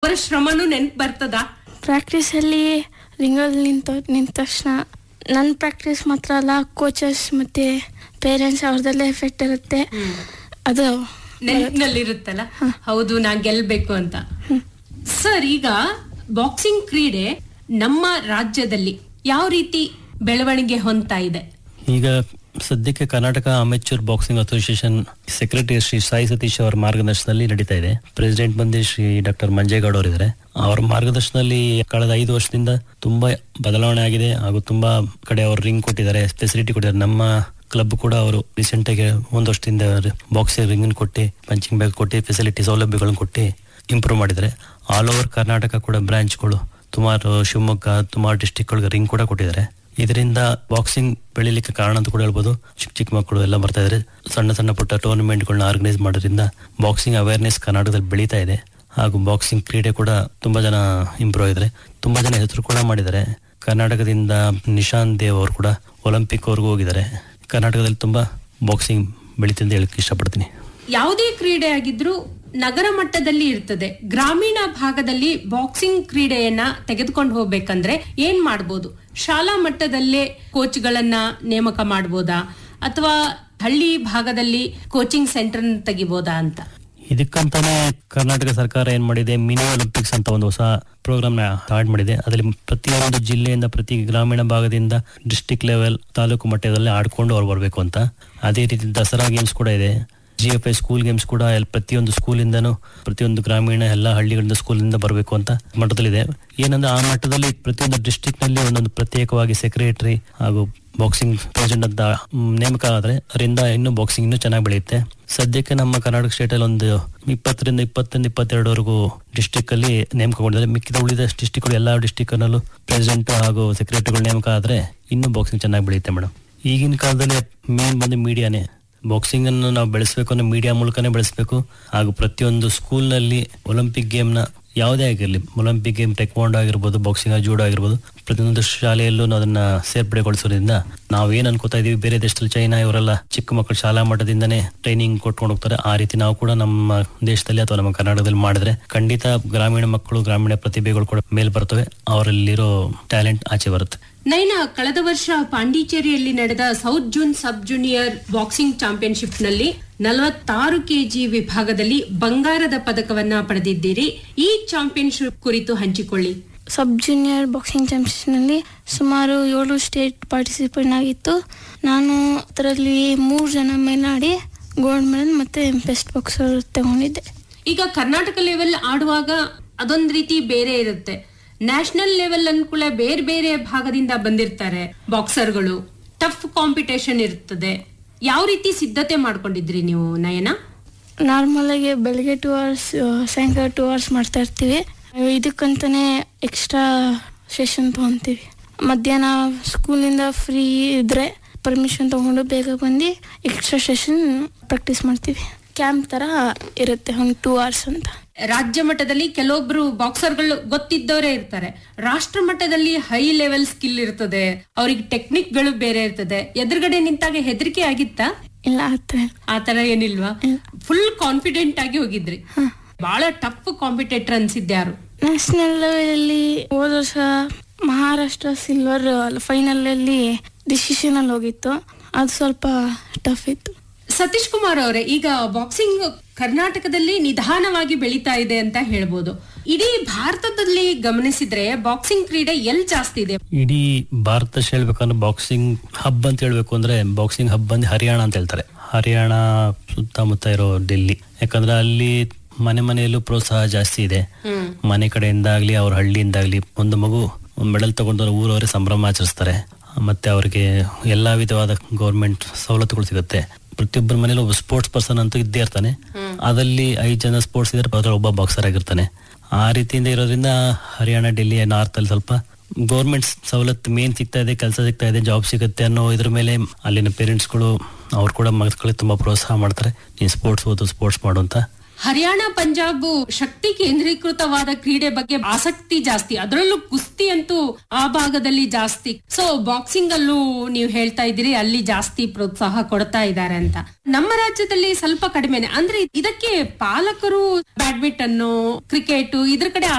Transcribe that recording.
ಅವರ ಶ್ರಮನೂ ನೆನ್ಪು ಬರ್ತದಾ? ಪ್ರಾಕ್ಟೀಸಲ್ಲಿ ರಿಂಗಲ್ಲಿ ನಿಂತ ತಕ್ಷಣ ನನ್ನ ಪ್ರಾಕ್ಟೀಸ್ ಮಾತ್ರ ಅಲ್ಲ, ಕೋಚಸ್ ಮತ್ತು ಪೇರೆಂಟ್ಸ್ ಅವ್ರದ್ದೆಲ್ಲ ಎಫೆಕ್ಟ್ ಇರುತ್ತೆ. ಅದು ನೆನಪಿನಲ್ಲಿರುತ್ತಲ್ಲ, ಹೌದು ನಾ ಗೆಲ್ಬೇಕು ಅಂತ. ಸರ್, ಈಗ ಬಾಕ್ಸಿಂಗ್ ಕ್ರೀಡೆ ನಮ್ಮ ರಾಜ್ಯದಲ್ಲಿ ಯಾವ ರೀತಿ ಬೆಳವಣಿಗೆ ಹೊಂದ್ತಾ ಇದೆ? ಈಗ ಸದ್ಯಕ್ಕೆ Karnataka amateur boxing association secretary Shri Sai Satish ಅವರ ಮಾರ್ಗದರ್ಶನದಲ್ಲಿ ನಡೀತಾ ಇದೆ. ಪ್ರೆಸಿಡೆಂಟ್ ಬಂದು ಶ್ರೀ ಡಾಕ್ಟರ್ ಮಂಜೇಗೌಡ ಅವರಿದ್ದಾರೆ. ಅವರ ಮಾರ್ಗದರ್ಶನದಲ್ಲಿ ಕಳೆದ 5 ವರ್ಷದಿಂದ ತುಂಬಾ ಬದಲಾವಣೆ ಆಗಿದೆ ಹಾಗೂ ತುಂಬಾ ಕಡೆ ಅವರು ರಿಂಗ್ ಕೊಟ್ಟಿದ್ದಾರೆ, ಫೆಸಿಲಿಟಿ ಕೊಟ್ಟಿದ್ದಾರೆ. ನಮ್ಮ ಕ್ಲಬ್ ಕೂಡ ಅವರು ರೀಸೆಂಟ್ ಆಗಿ 1 ವರ್ಷದಿಂದ ಬಾಕ್ಸಿಂಗ್ ರಿಂಗ್ ಕೊಟ್ಟು, ಪಂಚಿಂಗ್ ಬ್ಯಾಗ್ ಕೊಟ್ಟು, ಫೆಸಿಲಿಟಿ ಸೌಲಭ್ಯಗಳನ್ನು ಕೊಟ್ಟು ಇಂಪ್ರೂವ್ ಮಾಡಿದ್ದಾರೆ. ಆಲ್ ಓವರ್ ಕರ್ನಾಟಕ ಕೂಡ ಬ್ರಾಂಚ್ಗಳು ಸುಮಾರು ಶಿವಮೊಗ್ಗ, ಸುಮಾರು ಡಿಸ್ಟಿಕ್ಗಳಿಗೆ ರಿಂಗ್ ಕೂಡ ಕೊಟ್ಟಿದ್ದಾರೆ. ಇದರಿಂದ ಬಾಕ್ಸಿಂಗ್ ಬೆಳಿಲಿಕ್ಕೆ ಕಾರಣ ಅಂತ ಕೂಡ ಹೇಳ್ಬೋದು. ಚಿಕ್ಕ ಮಕ್ಕಳು ಎಲ್ಲ ಬರ್ತಾ ಇದ್ದಾರೆ. ಸಣ್ಣ ಪುಟ್ಟ ಟೂರ್ನಮೆಂಟ್ಗಳನ್ನ ಆರ್ಗನೈಸ್ ಮಾಡೋದ್ರಿಂದ ಬಾಕ್ಸಿಂಗ್ ಅವೇರ್ನೆಸ್ ಕರ್ನಾಟಕದಲ್ಲಿ ಬೆಳೀತಾ ಇದೆ. ಹಾಗೂ ಬಾಕ್ಸಿಂಗ್ ಕ್ರೀಡೆ ಕೂಡ ತುಂಬಾ ಜನ ಇಂಪ್ರೂವ್ ಆಗಿದ್ದಾರೆ. ತುಂಬಾ ಜನ ಹೆಸರು ಕೂಡ ಮಾಡಿದ್ದಾರೆ. ಕರ್ನಾಟಕದಿಂದ ನಿಶಾಂತ್ ದೇವ್ ಅವರು ಕೂಡ ಒಲಿಂಪಿಕ್ ಅವ್ರಿಗೂ ಹೋಗಿದ್ದಾರೆ. ಕರ್ನಾಟಕದಲ್ಲಿ ತುಂಬಾ ಬಾಕ್ಸಿಂಗ್ ಬೆಳೀತಿದೆ ಹೇಳಕ್ಕೆ ಇಷ್ಟಪಡ್ತೀನಿ. ಯಾವುದೇ ಕ್ರೀಡೆ ಆಗಿದ್ರೂ ನಗರ ಮಟ್ಟದಲ್ಲಿ ಇರ್ತದೆ. ಗ್ರಾಮೀಣ ಭಾಗದಲ್ಲಿ ಬಾಕ್ಸಿಂಗ್ ಕ್ರೀಡೆಯನ್ನ ತೆಗೆದುಕೊಂಡು ಹೋಗ್ಬೇಕಂದ್ರೆ ಏನ್ ಮಾಡ್ಬೋದು? ಶಾಲಾ ಮಟ್ಟದಲ್ಲೇ ಕೋಚ್ಗಳನ್ನ ನೇಮಕ ಮಾಡ್ಬೋದಾ, ಅಥವಾ ಹಳ್ಳಿ ಭಾಗದಲ್ಲಿ ಕೋಚಿಂಗ್ ಸೆಂಟರ್ ತೆಗಿಬೋದಾ ಅಂತ? ಇದಕ್ಕಂತಾನೆ ಕರ್ನಾಟಕ ಸರ್ಕಾರ ಏನ್ ಮಾಡಿದೆ, ಮಿನಿ ಒಲಿಂಪಿಕ್ಸ್ ಅಂತ ಒಂದು ಹೊಸ ಪ್ರೋಗ್ರಾಮ್ ಸ್ಟಾರ್ಟ್ ಮಾಡಿದೆ. ಅದರಲ್ಲಿ ಪ್ರತಿಯೊಂದು ಜಿಲ್ಲೆಯಿಂದ, ಪ್ರತಿ ಗ್ರಾಮೀಣ ಭಾಗದಿಂದ ಡಿಸ್ಟಿಕ್ ಲೆವೆಲ್, ತಾಲೂಕು ಮಟ್ಟದಲ್ಲಿ ಆಡ್ಕೊಂಡು ಅವ್ರು ಬರ್ಬೇಕು ಅಂತ. ಅದೇ ರೀತಿ ದಸರಾ ಗೇಮ್ಸ್ ಕೂಡ ಇದೆ. GFI ಸ್ಕೂಲ್ ಗೇಮ್ಸ್ ಕೂಡ ಪ್ರತಿಯೊಂದು ಸ್ಕೂಲಿಂದನೂ, ಪ್ರತಿಯೊಂದು ಗ್ರಾಮೀಣ ಎಲ್ಲ ಹಳ್ಳಿಗಳಿಂದ ಸ್ಕೂಲಿಂದ ಬರಬೇಕು ಅಂತ ಮಟ್ಟದಲ್ಲಿದೆ. ಏನಂದ್ರೆ ಆ ಮಟ್ಟದಲ್ಲಿ ಪ್ರತಿಯೊಂದು ಡಿಸ್ಟ್ರಿಕ್ಟ್ ನಲ್ಲಿ ಒಂದೊಂದು ಪ್ರತ್ಯೇಕವಾಗಿ ಸೆಕ್ರೆಟರಿ ಹಾಗೂ ಬಾಕ್ಸಿಂಗ್ ಪ್ರೆಸಿಡೆಂಟ್ ಅಂತ ನೇಮಕ ಆದ್ರೆ ಅದರಿಂದ ಇನ್ನೂ ಬಾಕ್ಸಿಂಗ್ ಇನ್ನೂ ಚೆನ್ನಾಗಿ ಬೆಳೆಯುತ್ತೆ. ಸದ್ಯಕ್ಕೆ ನಮ್ಮ ಕರ್ನಾಟಕ ಸ್ಟೇಟ್ ಅಲ್ಲಿ ಒಂದು 20ರಿಂದ 22ವರೆಗೂ ಡಿಸ್ಟ್ರಿಕ್ಟ್ ಅಲ್ಲಿ ನೇಮಕಗೊಂಡಿದ್ದಾರೆ. ಮಿಕ್ಕಿದ ಉಳಿದ ಡಿಸ್ಟ್ರಿಕ್ಟ್ ಎಲ್ಲ ಡಿಸ್ಟ್ರಿಕ್ಟ್ ನಲ್ಲೂ ಪ್ರೆಸಿಡೆಂಟ್ ಹಾಗೂ ಸೆಕ್ರೆಟರಿಗಳು ನೇಮಕ ಆದ್ರೆ ಇನ್ನೂ ಬಾಕ್ಸಿಂಗ್ ಚೆನ್ನಾಗಿ ಬೆಳೆಯುತ್ತೆ ಮೇಡಮ್. ಈಗಿನ ಕಾಲದಲ್ಲಿ ಮೇನ್ ಬಂದು ಮೀಡಿಯಾನೇ. ಬಾಕ್ಸಿಂಗ್ ಅನ್ನು ನಾವು ಬೆಳೆಸಬೇಕು ಅಂದ್ರೆ ಮೀಡಿಯಾ ಮೂಲಕನೇ ಬೆಳೆಸಬೇಕು. ಹಾಗೂ ಪ್ರತಿಯೊಂದು ಸ್ಕೂಲ್ ನಲ್ಲಿ ಒಲಿಂಪಿಕ್ ಗೇಮ್ ನ ಯಾವುದೇ ಆಗಿರಲಿ, ಒಲಿಂಪಿಕ್ ಗೇಮ್ ಟೆಕ್ವಾಂಡೋ ಆಗಿರ್ಬೋದು, ಬಾಕ್ಸಿಂಗ್ ಜೂಡೋ ಆಗಿರ್ಬೋದು, ಪ್ರತಿಯೊಂದು ಶಾಲೆಯಲ್ಲೂ ಅದನ್ನ ಸೇರ್ಪಡೆಗೊಳಿಸೋದ್ರಿಂದ ನಾವು ಏನ್ ಅನ್ಕೋತಾ ಇದೀವಿ, ಬೇರೆ ದೇಶದಲ್ಲಿ ಚೈನಾ ಇವರೆಲ್ಲ ಚಿಕ್ಕ ಮಕ್ಕಳು ಶಾಲಾ ಮಟ್ಟದಿಂದನೇ ಟ್ರೈನಿಂಗ್ ಕೊಟ್ಕೊಂಡು ಹೋಗ್ತಾರೆ. ಆ ರೀತಿ ನಾವು ಕೂಡ ನಮ್ಮ ದೇಶದಲ್ಲಿ ಅಥವಾ ನಮ್ಮ ಕರ್ನಾಟಕದಲ್ಲಿ ಮಾಡಿದ್ರೆ ಖಂಡಿತ ಗ್ರಾಮೀಣ ಮಕ್ಕಳು, ಗ್ರಾಮೀಣ ಪ್ರತಿಭೆಗಳು ಕೂಡ ಮೇಲ್ ಬರ್ತವೆ. ಅವರಲ್ಲಿರೋ ಟ್ಯಾಲೆಂಟ್ ಆಚೆ ಬರುತ್ತೆ. ನೈನಾ, ಕಳೆದ ವರ್ಷ ಪಾಂಡಿಚೇರಿಯಲ್ಲಿ ನಡೆದ ಸೌತ್ ಜೂನ್ ಸಬ್ ಜೂನಿಯರ್ ಬಾಕ್ಸಿಂಗ್ ಚಾಂಪಿಯನ್ಶಿಪ್ ನಲ್ಲಿ 46 kg ವಿಭಾಗದಲ್ಲಿ ಬಂಗಾರದ ಪದಕವನ್ನ ಪಡೆದಿದ್ದೀರಿ. ಈ ಚಾಂಪಿಯನ್ಶಿಪ್ ಕುರಿತು ಹಂಚಿಕೊಳ್ಳಿ. ಸಬ್ ಜೂನಿಯರ್ ಬಾಕ್ಸಿಂಗ್ ಚಾಂಪಿಯನ್ಶಿಪ್ನಲ್ಲಿ ಸುಮಾರು 7 ಸ್ಟೇಟ್ ಪಾರ್ಟಿಸಿಪೇಟ್ ಆಗಿತ್ತು. ನಾನು ಅದರಲ್ಲಿ 3 ಜನ ಮೇಲಾಡಿ ಗೋಲ್ಡ್ ಮೆಡಲ್ ಮತ್ತೆ ಬೆಸ್ಟ್ ಬಾಕ್ಸರ್ ತಗೊಂಡಿದ್ದೆ. ಈಗ ಕರ್ನಾಟಕ ಲೆವೆಲ್ ಆಡುವಾಗ ಅದೊಂದು ರೀತಿ ಬೇರೆ ಇರುತ್ತೆ. ನ್ಯಾಷನಲ್ ಲೆವೆಲ್ ಅನ್ಕೂಲ ಬೇರೆ ಬೇರೆ ಭಾಗದಿಂದ ಬಂದಿರ್ತಾರೆ ಬಾಕ್ಸರ್ಗಳು. ಟಫ್ ಕಾಂಪಿಟೇಷನ್ ಇರ್ತದೆ. ಯಾವ ರೀತಿ ಸಿದ್ಧತೆ ಮಾಡ್ಕೊಂಡಿದ್ರಿ ನೀವು ನಯನ? ನಾರ್ಮಲ್ ಆಗಿ ಬೆಳಗ್ಗೆ 2 hours, ಸಾಯಂಕಾಲ 2 hours ಮಾಡ್ತಾ ಇರ್ತೀವಿ. ಇದಕ್ಕಂತಾನೆ ಎಕ್ಸ್ಟ್ರಾ ಸೆಷನ್ ತಗೊಂತೀವಿ. ಮಧ್ಯಾಹ್ನ ಸ್ಕೂಲಿಂದ ಫ್ರೀ ಇದ್ರೆ ಪರ್ಮಿಷನ್ ತಗೊಂಡು ಬೇಗ ಬಂದು ಎಕ್ಸ್ಟ್ರಾ ಸೆಷನ್ ಪ್ರಾಕ್ಟೀಸ್ ಮಾಡ್ತೀವಿ. ಕ್ಯಾಂಪ್ ತರ ಇರುತ್ತೆ, ಒಂದು 2 hours ಅಂತ. ರಾಜ್ಯ ಮಟ್ಟದಲ್ಲಿ ಕೆಲವೊಬ್ರು ಬಾಕ್ಸರ್ಗಳು ಗೊತ್ತಿದ್ದವರೇ ಇರ್ತಾರೆ. ರಾಷ್ಟ್ರ ಮಟ್ಟದಲ್ಲಿ ಹೈ ಲೆವೆಲ್ ಸ್ಕಿಲ್ ಇರ್ತದೆ, ಅವ್ರಿಗೆ ಟೆಕ್ನಿಕ್ ಗಳು ಬೇರೆ ಇರ್ತದೆ. ಎದುರುಗಡೆ ನಿಂತಾಗ ಹೆದರಿಕೆ ಆಗಿತ್ತಾ? ಇಲ್ಲ, ಆತರ ಏನಿಲ್ವಾ? ಫುಲ್ ಕಾನ್ಫಿಡೆಂಟ್ ಆಗಿ ಹೋಗಿದ್ರಿ. ಬಹಳ ಟಫ್ ಕಾಂಪಿಟೇಟರ್ ಅನ್ಸಿದ್ದೆ ಯಾರು? ನ್ಯಾಷನಲ್ ಲೆವೆಲ್ ಅಲ್ಲಿ ಹೋದ ವರ್ಷ ಮಹಾರಾಷ್ಟ್ರ ಸಿಲ್ವರ್ ಫೈನಲ್ ಅಲ್ಲಿ ಡಿಸಿಷನ್ ಅಲ್ಲಿ ಹೋಗಿತ್ತು. ಅದು ಸ್ವಲ್ಪ ಟಫ್ ಇತ್ತು. ಸತೀಶ್ ಕುಮಾರ್ ಅವರೇ, ಈಗ ಬಾಕ್ಸಿಂಗ್ ಕರ್ನಾಟಕದಲ್ಲಿ ನಿಧಾನವಾಗಿ ಬೆಳೀತಾ ಇದೆ ಅಂತ ಹೇಳ್ಬೋದು. ಇಡೀ ಭಾರತದಲ್ಲಿ ಗಮನಿಸಿದ್ರೆ ಬಾಕ್ಸಿಂಗ್ ಕ್ರೀಡೆ ಎಲ್ಲಿ ಜಾಸ್ತಿ ಇದೆ? ಇಡೀ ಭಾರತ ಹೇಳ್ಬೇಕಂದ್ರೆ ಬಾಕ್ಸಿಂಗ್ ಹಬ್ ಅಂತ ಹೇಳ್ಬೇಕು ಅಂದ್ರೆ ಬಾಕ್ಸಿಂಗ್ ಹಬ್ ಬಂದು ಹರಿಯಾಣ ಅಂತ ಹೇಳ್ತಾರೆ. ಹರಿಯಾಣ ಸುತ್ತಮುತ್ತ ಇರೋ ಡೆಲ್ಲಿ. ಯಾಕಂದ್ರೆ ಅಲ್ಲಿ ಮನೆಯಲ್ಲೂ ಪ್ರೋತ್ಸಾಹ ಜಾಸ್ತಿ ಇದೆ. ಮನೆ ಕಡೆಯಿಂದ ಆಗ್ಲಿ, ಅವ್ರ ಹಳ್ಳಿಯಿಂದಾಗ್ಲಿ ಒಂದು ಮಗು ಮೆಡಲ್ ತಗೊಂಡು ಊರವರೇ ಸಂಭ್ರಮ ಆಚರಿಸ್ತಾರೆ. ಮತ್ತೆ ಅವ್ರಿಗೆ ಎಲ್ಲಾ ವಿಧವಾದ ಗೌರ್ಮೆಂಟ್ ಸವಲತ್ತುಗಳು ಸಿಗುತ್ತೆ. ಪ್ರತಿಯೊಬ್ಬರ ಮನೇಲಿ ಒಬ್ಬ ಸ್ಪೋರ್ಟ್ಸ್ ಪರ್ಸನ್ ಅಂತೂ ಇದ್ದೇ ಇರ್ತಾನೆ. ಅದಲ್ಲಿ 5 ಜನ ಸ್ಪೋರ್ಟ್ಸ್ ಇದ್ರೆ ಅದ್ರಲ್ಲಿ ಒಬ್ಬ ಬಾಕ್ಸರ್ ಆಗಿರ್ತಾನೆ. ಆ ರೀತಿಯಿಂದ ಇರೋದ್ರಿಂದ ಹರಿಯಾಣ, ಡೆಲ್ಲಿ, ನಾರ್ತ್ ಅಲ್ಲಿ ಸ್ವಲ್ಪ ಗೌರ್ಮೆಂಟ್ ಸವಲತ್ತು ಮೇನ್ ಸಿಗ್ತಾ ಇದೆ, ಕೆಲಸ ಸಿಗ್ತಾ ಇದೆ, ಜಾಬ್ ಸಿಗುತ್ತೆ ಅನ್ನೋ ಇದ್ರ ಮೇಲೆ ಅಲ್ಲಿನ ಪೇರೆಂಟ್ಸ್ಗಳು ಅವ್ರು ಕೂಡ ಮಕ್ಕಳಿಗೆ ತುಂಬಾ ಪ್ರೋತ್ಸಾಹ ಮಾಡ್ತಾರೆ. ನೀನ್ ಸ್ಪೋರ್ಟ್ಸ್ ಮಾಡು ಅಂತ. ಹರಿಯಾಣ, ಪಂಜಾಬ್ ಶಕ್ತಿ ಕೇಂದ್ರೀಕೃತವಾದ ಕ್ರೀಡೆ ಬಗ್ಗೆ ಆಸಕ್ತಿ ಜಾಸ್ತಿ, ಅದರಲ್ಲೂ ಕುಸ್ತಿ ಅಂತೂ ಆ ಭಾಗದಲ್ಲಿ ಜಾಸ್ತಿ. ಸೊ ಬಾಕ್ಸಿಂಗ್ ಅಲ್ಲೂ ನೀವು ಹೇಳ್ತಾ ಇದ್ದೀರಿ ಅಲ್ಲಿ ಜಾಸ್ತಿ ಪ್ರೋತ್ಸಾಹ ಕೊಡ್ತಾ ಇದ್ದಾರೆ ಅಂತ. ನಮ್ಮ ರಾಜ್ಯದಲ್ಲಿ ಸ್ವಲ್ಪ ಕಡಿಮೆನೆ. ಅಂದ್ರೆ ಇದಕ್ಕೆ ಪಾಲಕರು ಬ್ಯಾಡ್ಮಿಂಟನ್, ಕ್ರಿಕೆಟ್ ಇದ್ರ ಕಡೆ